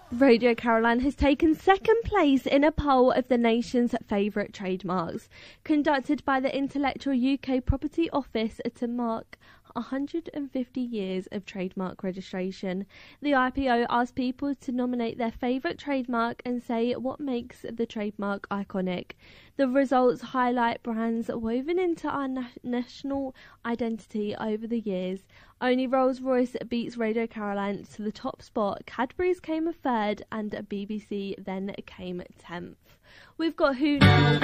Radio Caroline has taken second place in a poll of the nation's favourite trademarks, conducted by the Intellectual UK Property Office to mark 150 years of trademark registration. The IPO asked people to nominate their favourite trademark and say what makes the trademark iconic. The results highlight brands woven into our national identity over the years. Only Rolls-Royce beats Radio Caroline to the top spot. Cadbury's came a third and BBC then came 10th. We've got Who